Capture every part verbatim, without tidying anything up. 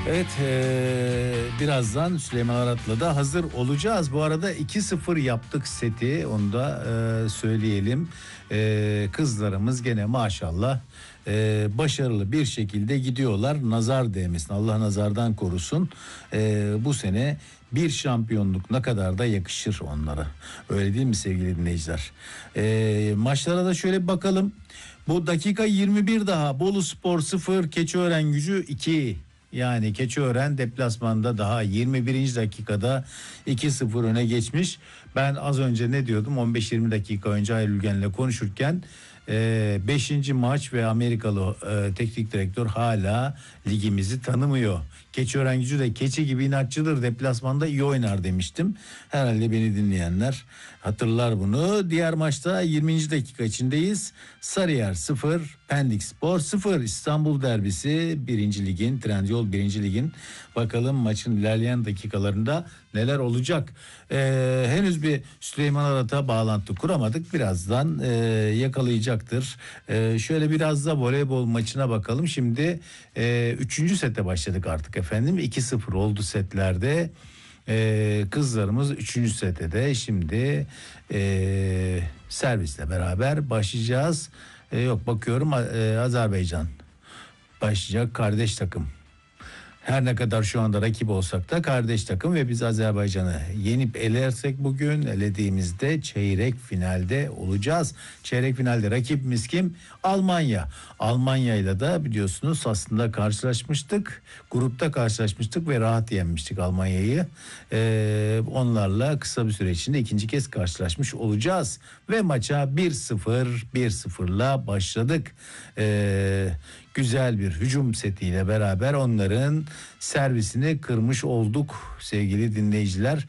Evet, ee, birazdan Süleyman Arat'la da hazır olacağız. Bu arada iki sıfır yaptık seti, onu da ee, söyleyelim. Ee, kızlarımız gene maşallah ee, başarılı bir şekilde gidiyorlar. Nazar değmesin, Allah nazardan korusun. Ee, bu sene bir şampiyonluk ne kadar da yakışır onlara. Öyle değil mi sevgili dinleyiciler? Ee, maçlara da şöyle bir bakalım. Bu dakika yirmi bir daha. Boluspor sıfır, Keçiören Gücü iki. Yani Keçiören deplasmanda daha yirmi birinci dakikada iki sıfır öne geçmiş. Ben az önce ne diyordum, on beş yirmi dakika önce Halil Ülgen'le konuşurken beşinci maç ve Amerikalı e, teknik direktör hala ligimizi tanımıyor. Keçiören Gücü de keçi gibi inatçıdır, deplasmanda iyi oynar demiştim. Herhalde beni dinleyenler hatırlar bunu. Diğer maçta yirminci dakika içindeyiz. Sarıyer sıfır, Pendikspor sıfır. İstanbul derbisi, birinci ligin, Trendyol birinci ligin. Bakalım maçın ilerleyen dakikalarında neler olacak. Ee, henüz bir Süleyman Arat'a bağlantı kuramadık. Birazdan e, yakalayacaktır. E, şöyle biraz da voleybol maçına bakalım. Şimdi e, üçüncü sete başladık artık efendim. iki sıfır oldu setlerde. Ee, kızlarımız üçüncü sete de şimdi e, servisle beraber başlayacağız. Ee, yok bakıyorum e, Azerbaycan başlayacak, kardeş takım. Her ne kadar şu anda rakip olsak da kardeş takım ve biz Azerbaycan'ı yenip elersek bugün, elediğimizde çeyrek finalde olacağız. Çeyrek finalde rakibimiz kim? Almanya. Almanya ile de biliyorsunuz aslında karşılaşmıştık. Grupta karşılaşmıştık ve rahat yenmiştik Almanya'yı. Ee, onlarla kısa bir süre içinde ikinci kez karşılaşmış olacağız. Ve maça bir sıfır bir sıfırla başladık. Ee, güzel bir hücum setiyle beraber onların servisini kırmış olduk sevgili dinleyiciler.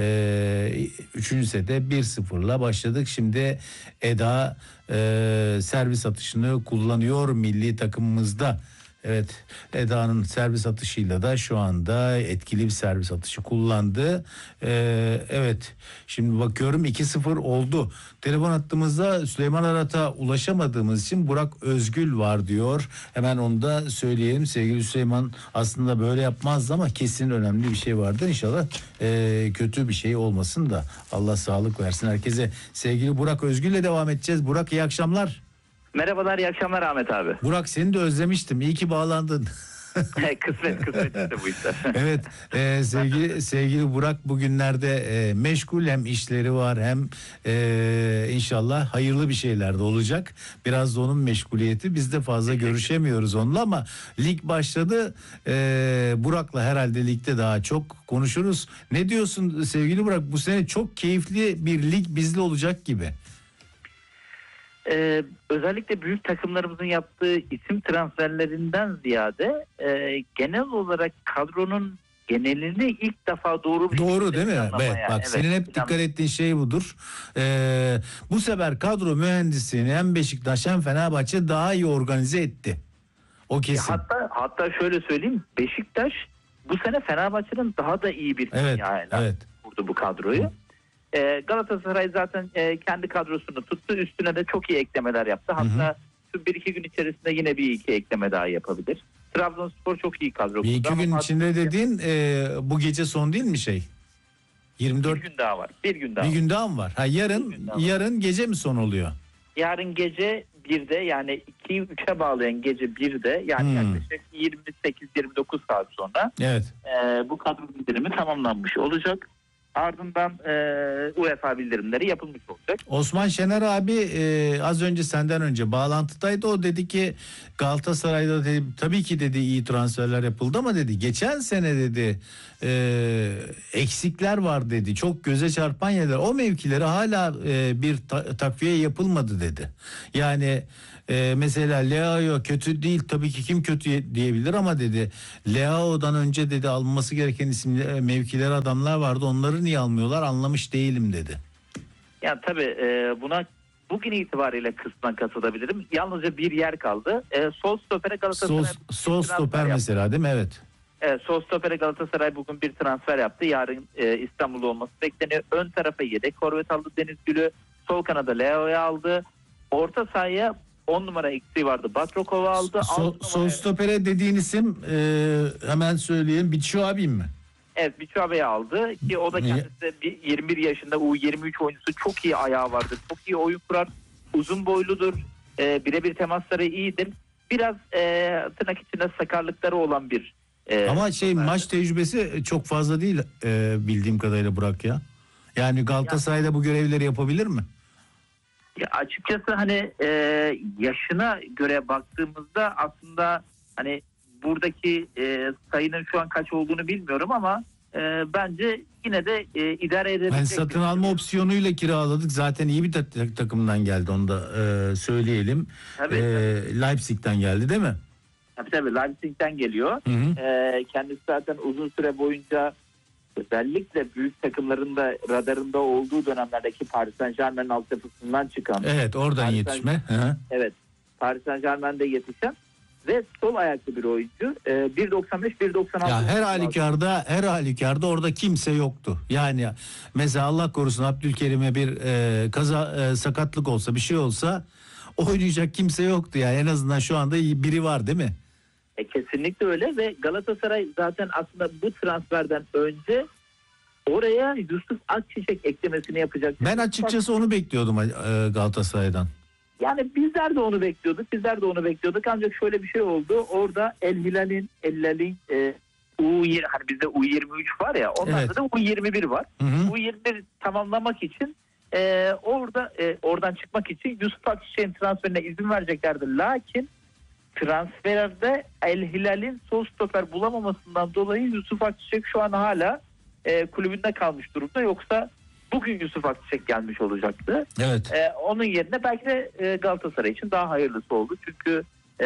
Ee, üçüncü sete bir sıfırla başladık. Şimdi Eda e, servis atışını kullanıyor milli takımımızda. Evet, Eda'nın servis atışıyla da şu anda etkili bir servis atışı kullandı. Ee, evet, şimdi bakıyorum iki sıfır oldu. Telefon hattımızda Süleyman Arat'a ulaşamadığımız için Burak Özgül var diyor. Hemen onu da söyleyelim. Sevgili Süleyman aslında böyle yapmazdı ama kesin önemli bir şey vardır. İnşallah e, kötü bir şey olmasın da Allah sağlık versin herkese. Sevgili Burak Özgül'le devam edeceğiz. Burak, iyi akşamlar. Merhabalar, iyi akşamlar Ahmet abi. Burak, seni de özlemiştim. İyi ki bağlandın. kısmet kısmet işte bu işler. Evet, e, sevgili sevgili Burak bugünlerde e, meşgul, hem işleri var hem e, inşallah hayırlı bir şeyler de olacak. Biraz da onun meşguliyeti, biz de fazla görüşemiyoruz onunla ama lig başladı. E, Burak'la herhalde ligde daha çok konuşuruz. Ne diyorsun sevgili Burak, bu sene çok keyifli bir lig bizde olacak gibi. Ee, özellikle büyük takımlarımızın yaptığı isim transferlerinden ziyade e, genel olarak kadronun genelini ilk defa doğru bir doğru değil mi? Evet, yani. bak evet, senin hep dikkat ettiğin şey budur. Ee, bu sefer kadro mühendisliğini hem Beşiktaş hem Fenerbahçe daha iyi organize etti. O kesin. Hatta hatta şöyle söyleyeyim, Beşiktaş bu sene Fenerbahçe'nin daha da iyi bir evet, kimyayla evet. kurdu bu kadroyu. Hı. Galatasaray zaten kendi kadrosunu tuttu. Üstüne de çok iyi eklemeler yaptı. Hatta hı hı. şu bir iki gün içerisinde yine bir iki ekleme daha yapabilir. Trabzonspor çok iyi kadro. Bir iki gün içinde dediğin e, bu gece son değil mi şey? yirmi dört Bir gün daha var. Bir gün daha. Bir gün daha mı var? Ha, yarın yarın gece mi son oluyor? Yarın gece birde, yani ikiyi üçe bağlayan gece birde, yani hmm. yaklaşık yirmi sekiz yirmi dokuz saat sonra evet. e, bu kadro bildirimi tamamlanmış olacak. Ardından e, UEFA bildirimleri yapılmış olacak. Osman Şener abi e, az önce senden önce bağlantıdaydı. O dedi ki Galatasaray'da dedi, tabii ki dedi iyi transferler yapıldı ama dedi geçen sene dedi e, eksikler var dedi. Çok göze çarpan yerler. O mevkilere hala e, bir ta- takviye yapılmadı dedi. Yani Ee, mesela Leao kötü değil tabii ki, kim kötü diyebilir ama dedi Leao'dan önce dedi alınması gereken isimler, mevkiler, adamlar vardı, onları niye almıyorlar anlamış değilim dedi. Ya tabii e, buna bugün itibariyle kısmen katılabilirim. Yalnızca bir yer kaldı. E, sol stopere Galatasaray. Sol, sol stoper mesela değil mi? Evet. Evet, sol stopere Galatasaray bugün bir transfer yaptı. Yarın e, İstanbul'da olması bekleniyor. Ön tarafa yedek forvet aldı Deniz Gül'ü. Sol kanada Leao'yu aldı. Orta sahaya on numara eksiği vardı. Batrokova aldı. So, sol stopere dediğin isim e, hemen söyleyeyim. Biço abim mi? Evet, Biçabe'yi aldı ki o da kendisi de bir yirmi bir yaşında U yirmi üç oyuncusu, çok iyi ayağı vardır. Çok iyi oyun kurar. Uzun boyludur. E, birebir temasları iyidir. Biraz e, tırnak içinde sakarlıkları olan bir e, ama şey stoper. Maç tecrübesi çok fazla değil e, bildiğim kadarıyla Burak ya. Yani Galatasaray'da ya, bu görevleri yapabilir mi? Ya açıkçası hani e, yaşına göre baktığımızda aslında hani buradaki e, sayının şu an kaç olduğunu bilmiyorum ama e, bence yine de e, idare edebilecek. Ben satın alma opsiyonuyla kiraladık. Zaten iyi bir ta- takımdan geldi, onu da e, söyleyelim. Tabii, e, tabii. Leipzig'ten geldi değil mi? Tabii tabii, Leipzig'ten geliyor. Hı hı. E, kendisi zaten uzun süre boyunca özellikle büyük takımların da radarında olduğu dönemlerdeki Paris Saint-Germain'in altyapısından çıkan. Evet, oradan Paris yetişme. Hı. Evet, Paris Saint-Germain'de yetişen ve sol ayaklı bir oyuncu. E, bir doksan beş bir doksan altı. Ya her halükarda her halükarda orada kimse yoktu. Yani mesela Allah korusun Abdülkerim'e bir e, kaza e, sakatlık olsa, bir şey olsa oynayacak kimse yoktu yani. En azından şu anda iyi biri var değil mi? E, kesinlikle öyle ve Galatasaray zaten aslında bu transferden önce oraya Yusuf Akçiçek eklemesini yapacak. Ben açıkçası onu bekliyordum e, Galatasaray'dan. Yani bizler de onu bekliyorduk. Bizler de onu bekliyorduk. Ancak şöyle bir şey oldu. Orada El Hilal'in El Hilal'in e, U yirmi, hani bizde U yirmi üç var ya, onlarda Evet. da U yirmi bir var. Hı hı. U yirmi bir tamamlamak için e, orada e, oradan çıkmak için Yusuf Akçiçek'in transferine izin vereceklerdi. Lakin transferde El Hilal'in sol stoper bulamamasından dolayı Yusuf Akçiçek şu an hala e, kulübünde kalmış durumda. Yoksa bugün Yusuf Akçiçek gelmiş olacaktı. Evet. E, onun yerine belki de e, Galatasaray için daha hayırlısı oldu. Çünkü e,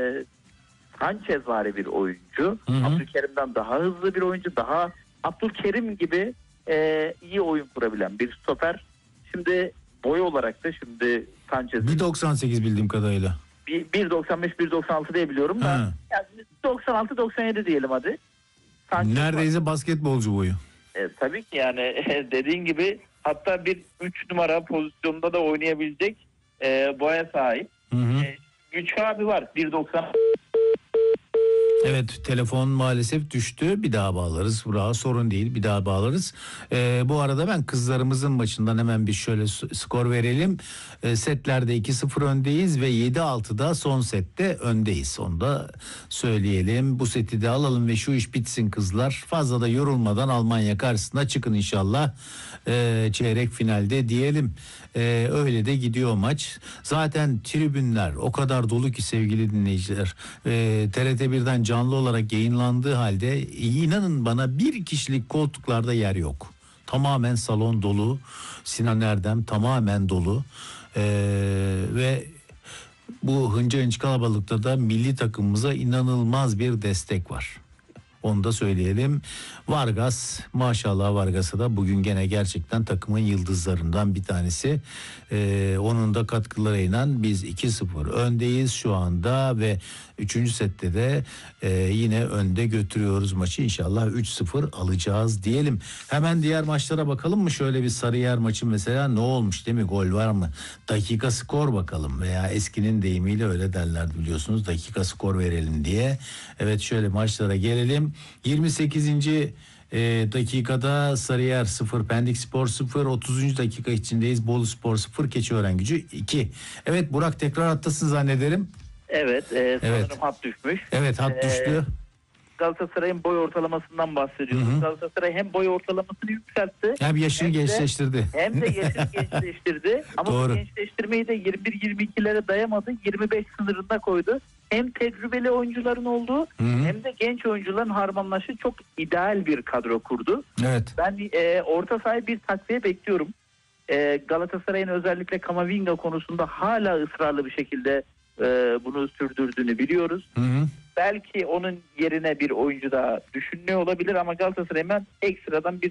Sanchez-vari bir oyuncu. Hı hı. Abdülkerim'den daha hızlı bir oyuncu. Daha Abdülkerim gibi e, iyi oyun kurabilen bir stoper. Şimdi boy olarak da şimdi Sanchez'in bir doksan sekiz bildiğim kadarıyla. bir doksan beş bir doksan altı diye biliyorum da Ha. yani doksan altı doksan yedi diyelim hadi. Sanchez Neredeyse var. basketbolcu boyu. E, tabii ki yani dediğin gibi hatta bir üç numara pozisyonda da oynayabilecek e, boya sahip. Hı hı. E, Güç abi var bir doksan. Evet, telefon maalesef düştü. Bir daha bağlarız. Buraya sorun değil. Bir daha bağlarız. Ee, bu arada ben kızlarımızın maçından hemen bir şöyle skor verelim. Ee, setlerde iki sıfır öndeyiz ve yedi altıda son sette öndeyiz. Onu da söyleyelim. Bu seti de alalım ve şu iş bitsin kızlar. Fazla da yorulmadan Almanya karşısına çıkın inşallah. Ee, çeyrek finalde diyelim. Ee, öyle de gidiyor maç. Zaten tribünler o kadar dolu ki sevgili dinleyiciler. Ee, T R T birden canlı olarak yayınlandığı halde inanın bana bir kişilik koltuklarda yer yok. Tamamen salon dolu. Sinan Erdem tamamen dolu. Ee, ve bu hınca hınç kalabalıkta da milli takımımıza inanılmaz bir destek var. Onu da söyleyelim. Vargas, maşallah Vargas'a da bugün gene gerçekten takımın yıldızlarından bir tanesi. Ee, onun da katkılarıyla biz iki sıfır öndeyiz şu anda ve üçüncü sette de e, yine önde götürüyoruz maçı. İnşallah üç sıfır alacağız diyelim. Hemen diğer maçlara bakalım mı? Şöyle bir Sarıyer maçı mesela ne olmuş değil mi? Gol var mı? Dakika skor bakalım veya eskinin deyimiyle öyle derler biliyorsunuz. Dakika skor verelim diye. Evet, şöyle maçlara gelelim. yirmi sekizinci E, dakikada Sarıyer sıfır, Pendik Spor sıfır, otuzuncu dakika içindeyiz. Bolu Spor sıfır, Keçiörengucu iki. Evet Burak, tekrar hattasın zannederim. Evet, e, sanırım Evet. hat düşmüş. Evet, hat Ee, düştü. Galatasaray'ın boy ortalamasından bahsediyoruz. Hı hı. Galatasaray hem boy ortalamasını yükseltti. Hem yaşını hem de- gençleştirdi. Hem de yaşını gençleştirdi. Ama Doğru. bu gençleştirmeyi de yirmi bir yirmi ikilere dayamadı. yirmi beş sınırında koydu. Hem tecrübeli oyuncuların olduğu Hı hı. hem de genç oyuncuların harmanlaşı çok ideal bir kadro kurdu. Evet. Ben e, orta sahaya bir takviye bekliyorum. E, Galatasaray'ın özellikle Kamavinga konusunda hala ısrarlı bir şekilde e, bunu sürdürdüğünü biliyoruz. Hı hı. Belki onun yerine bir oyuncu daha düşünülüyor olabilir ama Galatasaray'ın ben ekstradan bir